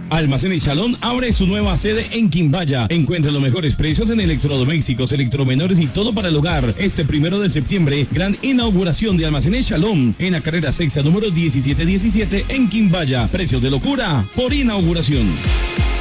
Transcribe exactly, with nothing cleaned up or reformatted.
Almacenes Shalom abre su nueva sede en Quimbaya. Encuentra los mejores precios en electrodomésticos, electromenores y todo para el hogar. Este primero de septiembre, gran inauguración de Almacenes Shalom en la carrera sexta número diecisiete diecisiete en Quimbaya. Precios de locura por inauguración.